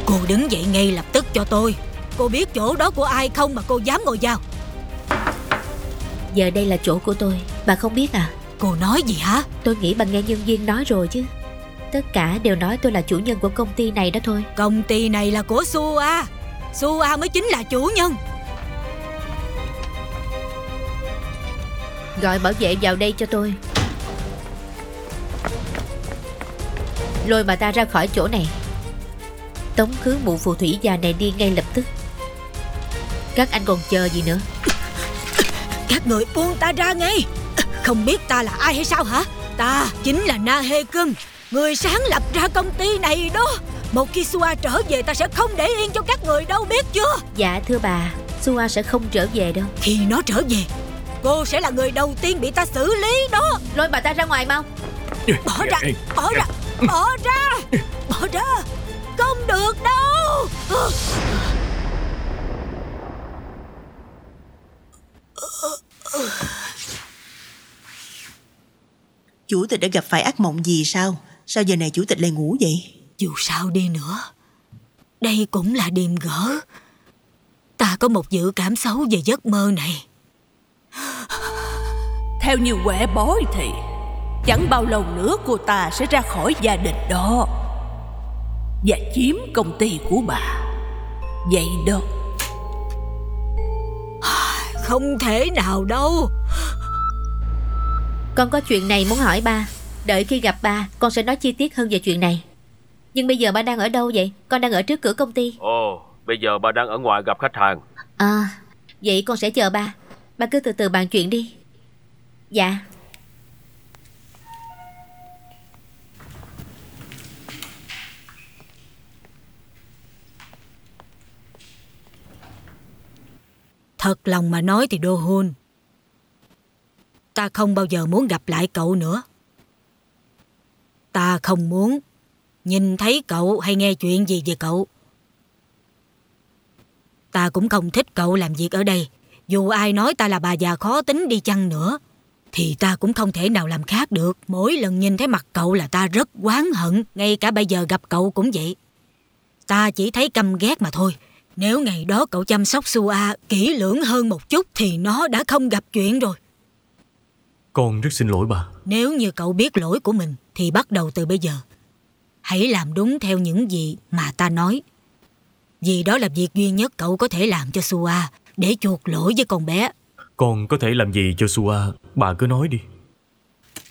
Cô đứng dậy ngay lập tức cho tôi. Cô biết chỗ đó của ai không mà cô dám ngồi vào? Giờ đây là chỗ của tôi, bà không biết à? Cô nói gì hả? Tôi nghĩ bà nghe nhân viên nói rồi chứ. Tất cả đều nói tôi là chủ nhân của công ty này đó thôi. Công ty này là của Sua. Sua mới chính là chủ nhân. Gọi bảo vệ vào đây cho tôi. Lôi bà ta ra khỏi chỗ này. Tống khứ mụ phù thủy già này đi ngay lập tức. Các anh còn chờ gì nữa? Các người buông ta ra ngay. Không biết ta là ai hay sao hả? Ta chính là Na Hê Cưng, người sáng lập ra công ty này đó. Một khi Sua trở về, ta sẽ không để yên cho các người đâu, biết chưa? Dạ thưa bà, Sua sẽ không trở về đâu. Khi nó trở về, cô sẽ là người đầu tiên bị ta xử lý đó. Lôi bà ta ra ngoài mau. Bỏ ra, bỏ ra, bỏ ra, bỏ ra. Không được đâu. Chủ tịch đã gặp phải ác mộng gì sao? Sao giờ này chủ tịch lại ngủ vậy? Dù sao đi nữa, đây cũng là điềm gỡ. Ta có một dự cảm xấu về giấc mơ này. Theo như quẻ bói thì chẳng bao lâu nữa cô ta sẽ ra khỏi gia đình đó và chiếm công ty của bà. Vậy đó. Không thể nào đâu. Con có chuyện này muốn hỏi ba. Đợi khi gặp ba, con sẽ nói chi tiết hơn về chuyện này. Nhưng bây giờ ba đang ở đâu vậy? Con đang ở trước cửa công ty. Ồ, bây giờ bà đang ở ngoài gặp khách hàng. À, vậy con sẽ chờ ba. Ba cứ từ từ bàn chuyện đi. Dạ. Thật lòng mà nói thì Do-hun, ta không bao giờ muốn gặp lại cậu nữa. Ta không muốn nhìn thấy cậu hay nghe chuyện gì về cậu. Ta cũng không thích cậu làm việc ở đây. Dù ai nói ta là bà già khó tính đi chăng nữa thì ta cũng không thể nào làm khác được. Mỗi lần nhìn thấy mặt cậu là ta rất oán hận. Ngay cả bây giờ gặp cậu cũng vậy. Ta chỉ thấy căm ghét mà thôi. Nếu ngày đó cậu chăm sóc Sua kỹ lưỡng hơn một chút thì nó đã không gặp chuyện rồi. Con rất xin lỗi bà. Nếu như cậu biết lỗi của mình thì bắt đầu từ bây giờ hãy làm đúng theo những gì mà ta nói. Vì đó là việc duy nhất cậu có thể làm cho Sua để chuộc lỗi với con bé. Con có thể làm gì cho Sua, bà cứ nói đi.